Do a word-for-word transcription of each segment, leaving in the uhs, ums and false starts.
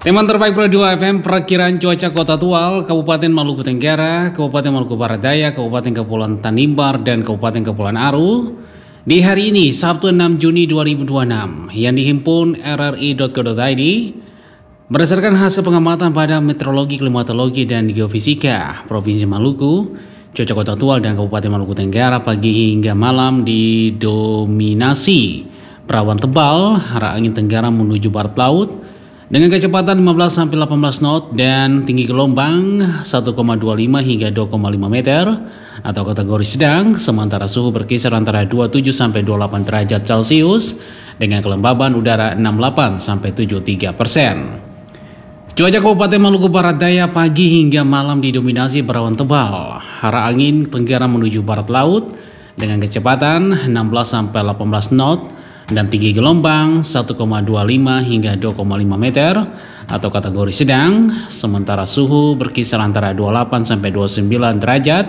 Teman terbaik Pro dua F M, perakiraan cuaca Kota Tual, Kabupaten Maluku Tenggara, Kabupaten Maluku Barat Daya, Kabupaten Kepulauan Tanimbar, dan Kabupaten Kepulauan Aru di hari ini, Sabtu enam Juni dua ribu dua puluh enam, yang dihimpun r r i dot co dot i d berdasarkan hasil pengamatan pada Meteorologi, Klimatologi, dan Geofisika Provinsi Maluku. Cuaca Kota Tual dan Kabupaten Maluku Tenggara pagi hingga malam didominasi perawan tebal, arah angin tenggara menuju barat laut dengan kecepatan lima belas sampai delapan belas knot dan tinggi gelombang satu koma dua lima hingga dua koma lima meter atau kategori sedang, sementara suhu berkisar antara dua puluh tujuh sampai dua puluh delapan derajat Celcius dengan kelembaban udara enam puluh delapan sampai tujuh puluh tiga persen. Cuaca Kabupaten Maluku Barat Daya pagi hingga malam didominasi perawan tebal, arah angin tenggara menuju barat laut dengan kecepatan enam belas sampai delapan belas knot dan tinggi gelombang satu koma dua lima hingga dua koma lima meter atau kategori sedang, sementara suhu berkisar antara dua puluh delapan sampai dua puluh sembilan derajat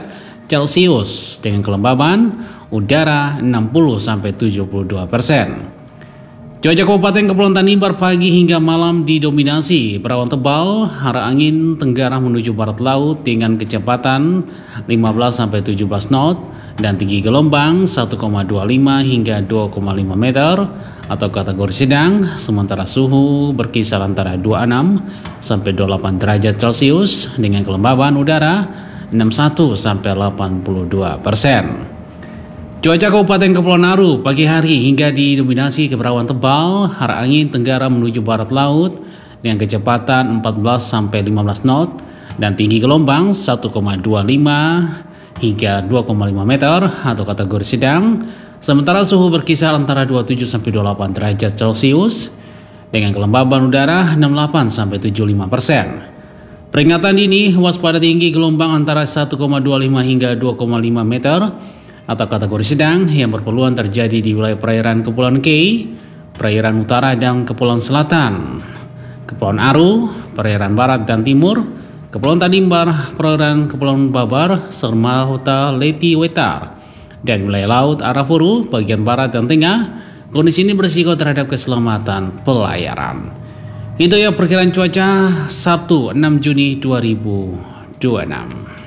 Celcius dengan kelembaban udara enam puluh sampai tujuh puluh dua persen. Cuaca Kabupaten Kepulauan Tanimbar pagi hingga malam didominasi perawan tebal, arah angin tenggara menuju barat laut dengan kecepatan lima belas sampai tujuh belas knot dan tinggi gelombang satu koma dua lima hingga dua koma lima meter atau kategori sedang, sementara suhu berkisar antara dua puluh enam sampai dua puluh delapan derajat Celcius dengan kelembaban udara enam puluh satu sampai delapan puluh dua persen. Cuaca Kabupaten Kepulauan Aru pagi hari hingga didominasi keperawan tebal, arah angin tenggara menuju barat laut dengan kecepatan empat belas sampai lima belas knot dan tinggi gelombang satu koma dua lima hingga dua koma lima meter atau kategori sedang, sementara suhu berkisar antara dua puluh tujuh sampai dua puluh delapan derajat Celcius dengan kelembaban udara enam puluh delapan sampai tujuh puluh lima persen. Peringatan dini waspada tinggi gelombang antara satu koma dua lima hingga dua koma lima meter atau kategori sedang yang berpeluang terjadi di wilayah perairan Kepulauan Kei, perairan utara dan Kepulauan Selatan, Kepulauan Aru, perairan barat dan timur, Kepulauan Tanimbar, perairan Kepulauan Babar, Sermahota, Leti, Wetar, dan wilayah laut Arafuru, bagian barat dan tengah. Kondisi ini berisiko terhadap keselamatan pelayaran. Itu ya perkiraan cuaca Sabtu enam Juni dua ribu dua puluh enam.